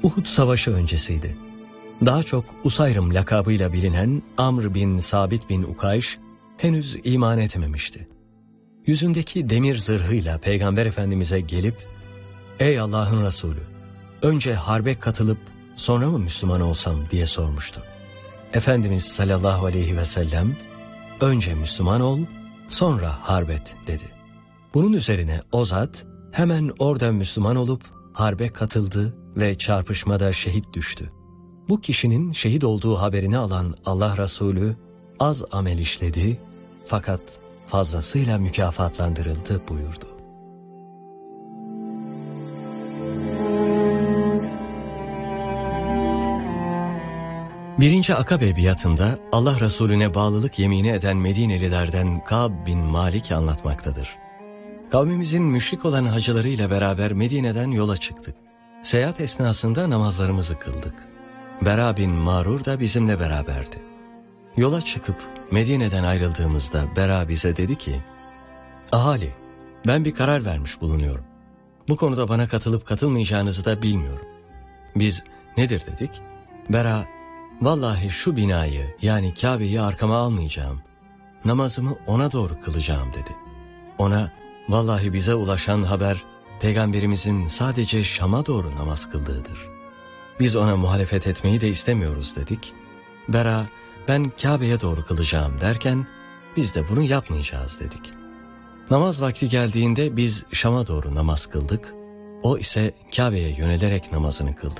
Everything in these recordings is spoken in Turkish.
Uhud Savaşı öncesiydi. Daha çok Usayrım lakabıyla bilinen Amr bin Sabit bin Ukayş henüz iman etmemişti. Yüzündeki demir zırhıyla Peygamber Efendimiz'e gelip, "Ey Allah'ın Resulü, önce harbe katılıp sonra mı Müslüman olsam?" diye sormuştu. Efendimiz sallallahu aleyhi ve sellem, "Önce Müslüman ol, sonra harbet," dedi. Bunun üzerine o zat hemen orada Müslüman olup harbe katıldı ve çarpışmada şehit düştü. Bu kişinin şehit olduğu haberini alan Allah Resulü az amel işledi fakat fazlasıyla mükafatlandırıldı buyurdu. Birinci Akabe biatında Allah Resulüne bağlılık yemini eden Medinelilerden Ka'b bin Malik anlatmaktadır. Kavmimizin müşrik olan hacılarıyla beraber Medine'den yola çıktık. Seyahat esnasında namazlarımızı kıldık. Bera bin Marur da bizimle beraberdi. Yola çıkıp Medine'den ayrıldığımızda Bera bize dedi ki, "Ahali, ben bir karar vermiş bulunuyorum. Bu konuda bana katılıp katılmayacağınızı da bilmiyorum." Biz, "Nedir?" dedik. Bera, "Vallahi şu binayı yani Kabe'yi arkama almayacağım. Namazımı ona doğru kılacağım," dedi. Ona, "Vallahi bize ulaşan haber Peygamberimizin sadece Şam'a doğru namaz kıldığıdır. Biz ona muhalefet etmeyi de istemiyoruz," dedik. Bera, "Ben Kabe'ye doğru kılacağım," derken biz de bunu yapmayacağız dedik. Namaz vakti geldiğinde biz Şam'a doğru namaz kıldık. O ise Kabe'ye yönelerek namazını kıldı.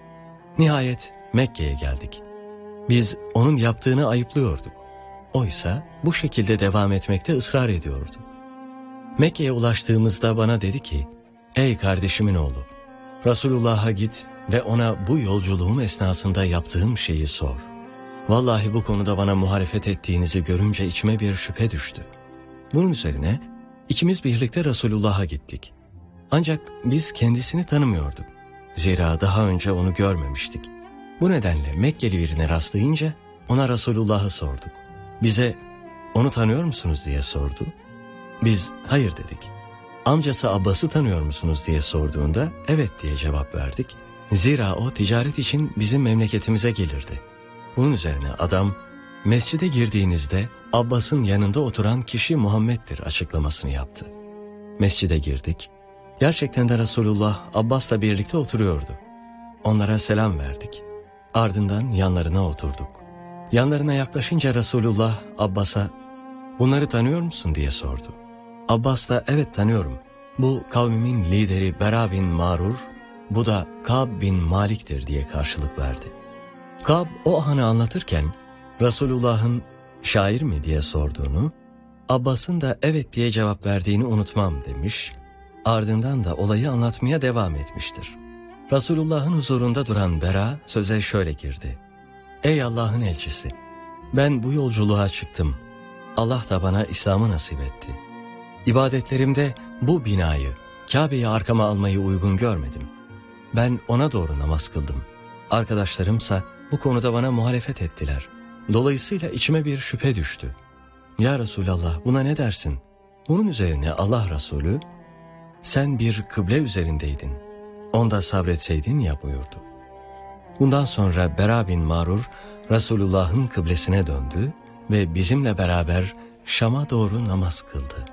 Nihayet Mekke'ye geldik. Biz onun yaptığını ayıplıyorduk. O ise bu şekilde devam etmekte ısrar ediyordu. Mekke'ye ulaştığımızda bana dedi ki, "Ey kardeşimin oğlu, Resulullah'a git ve ona bu yolculuğum esnasında yaptığım şeyi sor. Vallahi bu konuda bana muhalefet ettiğinizi görünce içime bir şüphe düştü." Bunun üzerine ikimiz birlikte Resulullah'a gittik. Ancak biz kendisini tanımıyorduk. Zira daha önce onu görmemiştik. Bu nedenle Mekkeli birine rastlayınca ona Resulullah'ı sorduk. Bize, "Onu tanıyor musunuz?" diye sordu. Biz, "Hayır," dedik. Amcası Abbas'ı tanıyor musunuz diye sorduğunda, "Evet," diye cevap verdik. Zira o ticaret için bizim memleketimize gelirdi. Bunun üzerine adam, "Mescide girdiğinizde Abbas'ın yanında oturan kişi Muhammed'dir," açıklamasını yaptı. Mescide girdik. Gerçekten de Resulullah Abbas'la birlikte oturuyordu. Onlara selam verdik. Ardından yanlarına oturduk. Yanlarına yaklaşınca Resulullah Abbas'a, "Bunları tanıyor musun?" diye sordu. Abbas da, "Evet, tanıyorum. Bu kavmimin lideri Bera bin Marur, bu da Ka'b bin Malik'tir," diye karşılık verdi. Ka'b o anı anlatırken Resulullah'ın "Şair mi?" diye sorduğunu, Abbas'ın da "Evet," diye cevap verdiğini unutmam demiş, ardından da olayı anlatmaya devam etmiştir. Resulullah'ın huzurunda duran Bera söze şöyle girdi: "Ey Allah'ın elçisi, ben bu yolculuğa çıktım. Allah da bana İslam'ı nasip etti. İbadetlerimde bu binayı, Kabe'yi arkama almayı uygun görmedim. Ben ona doğru namaz kıldım. Arkadaşlarımsa bu konuda bana muhalefet ettiler. Dolayısıyla içime bir şüphe düştü. Ya Resulallah, buna ne dersin?" Bunun üzerine Allah Resulü, "Sen bir kıble üzerindeydin. Onda sabretseydin ya," buyurdu. Bundan sonra Bera bin Marur Resulullah'ın kıblesine döndü ve bizimle beraber Şam'a doğru namaz kıldı.